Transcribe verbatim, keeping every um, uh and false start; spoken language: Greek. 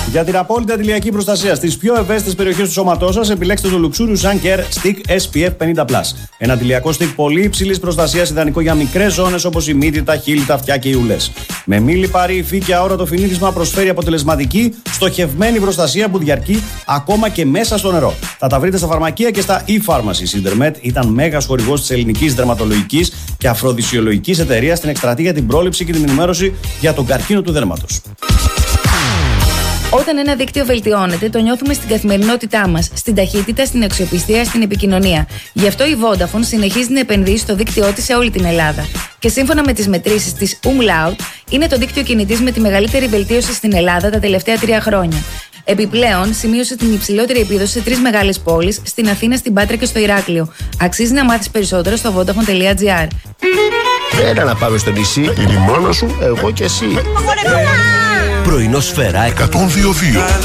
Για την απόλυτη αντιλιακή προστασία στις πιο ευαίσθητες περιοχές του σώματός σας, επιλέξτε το Luxurious Sun Care Stick ες πι εφ πενήντα πλας. Ένα αντιλιακό stick πολύ υψηλής προστασίας, ιδανικό για μικρές ζώνες όπως η μύτη, τα χείλη, τα αυτιά και οι ουλές. Με μη λιπαρή υφή και αόρατο φινίδισμα προσφέρει αποτελεσματική, στοχευμένη προστασία που διαρκεί ακόμα και μέσα στο νερό. Θα τα βρείτε στα φαρμακεία και στα e-pharmacy. Η Dermet ήταν μέγας χορηγός της ελληνικής δερματολογικής και αφροδισιολογικής εταιρείας στην εκστρατεία για την πρόληψη και την ενημέρωση για τον καρκίνο του δέρματος. Όταν ένα δίκτυο βελτιώνεται, το νιώθουμε στην καθημερινότητά μας, στην ταχύτητα, στην αξιοπιστία, στην επικοινωνία. Γι' αυτό η Vodafone συνεχίζει να επενδύει στο δίκτυό της σε όλη την Ελλάδα. Και σύμφωνα με τις μετρήσεις της Umlaut, είναι το δίκτυο κινητής με τη μεγαλύτερη βελτίωση στην Ελλάδα τα τελευταία τρία χρόνια. Επιπλέον, σημείωσε την υψηλότερη επίδοση σε τρεις μεγάλες πόλεις, στην Αθήνα, στην Πάτρα και στο Ηράκλειο. Αξίζει να μάθεις περισσότερο στο vodafone τελεία gr. Έλα να πάμε στο νησί. Η μάνα σου, εγώ και εσύ. Πρωινό Σφαίρα εκατόν δύο κόμμα δύο.